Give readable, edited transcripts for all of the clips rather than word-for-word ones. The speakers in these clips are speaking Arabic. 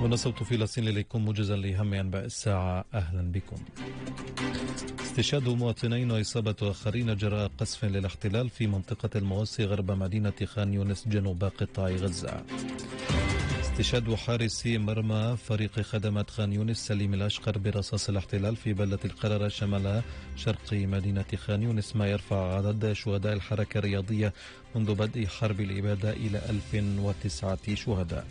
هنا صوت فلسطين إليكم موجزا لأهم أنباء الساعة. أهلا بكم. استشهاد مواطنين وإصابة آخرين جراء قصف للاحتلال في منطقة الموصي غرب مدينة خان يونس جنوب قطاع غزة. استشهاد حارس مرمى فريق خدمات خان يونس سليم الأشقر برصاص الاحتلال في بلدة القرارة شمال شرق مدينة خان يونس، ما يرفع عدد شهداء الحركة الرياضية منذ بدء حرب الإبادة إلى 1009 شهداء.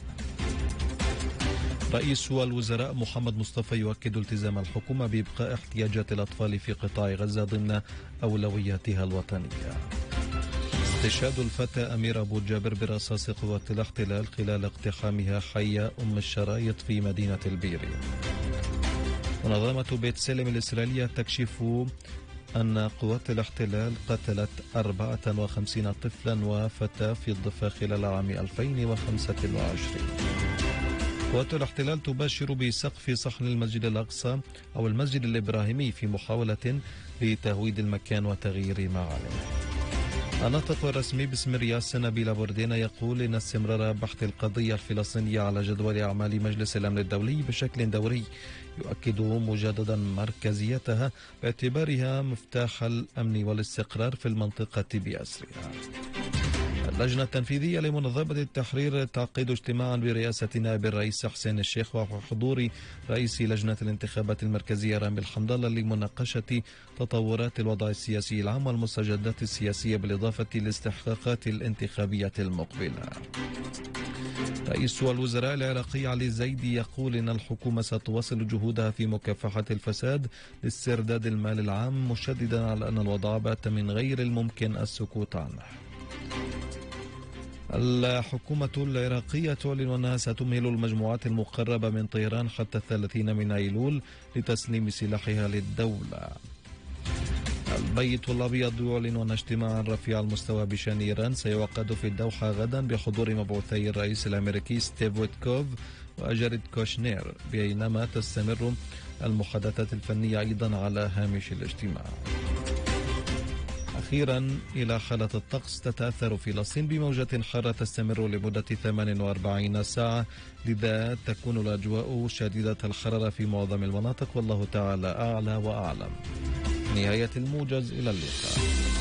رئيس الوزراء محمد مصطفى يؤكد التزام الحكومة بإبقاء احتياجات الأطفال في قطاع غزة ضمن أولوياتها الوطنية. استشهاد الفتى أمير أبو جابر برصاص قوات الاحتلال خلال اقتحامها حي أم الشرايط في مدينة البيري. منظمة بيت سلم الإسرائيلية تكشف أن قوات الاحتلال قتلت 54 طفلا وفتاة في الضفة خلال عام 2025. قوات الاحتلال تباشر بسقف صحن المسجد الأقصى أو المسجد الإبراهيمي في محاولة لتهويد المكان وتغيير معالمه. الناطق الرسمي باسم رئاسة نبيل بوردينا يقول إن استمرار بحث القضية الفلسطينية على جدول أعمال مجلس الأمن الدولي بشكل دوري يؤكد مجددا مركزيتها باعتبارها مفتاح الأمن والاستقرار في المنطقة بأسرها. اللجنة التنفيذية لمنظمة التحرير تعقد اجتماعا برئاسة نائب الرئيس حسين الشيخ وحضور رئيس لجنة الانتخابات المركزية رامي الحمد الله لمناقشة تطورات الوضع السياسي العام والمستجدات السياسية بالإضافة للاستحقاقات الانتخابية المقبلة. رئيس الوزراء العراقي علي زيدي يقول إن الحكومة ستواصل جهودها في مكافحة الفساد لاسترداد المال العام، مشددا على أن الوضع بات من غير الممكن السكوت عنه. الحكومة العراقية تعلن أنها ستمهل المجموعات المقربة من طهران حتى 30 من أيلول لتسليم سلاحها للدولة. البيت الأبيض يعلن أن اجتماعا رفيع المستوى بشأن إيران سيعقد في الدوحة غدا بحضور مبعوثي الرئيس الأمريكي ستيف ويتكوف وجاريد كوشنير، بينما تستمر المحادثات الفنية أيضا على هامش الاجتماع. أخيرا إلى حالة الطقس. تتأثر فلسطين بموجة حارة تستمر لمدة 48 ساعة، لذا تكون الأجواء شديدة الحرارة في معظم المناطق، والله تعالى أعلى وأعلم. نهاية الموجز، إلى اللقاء.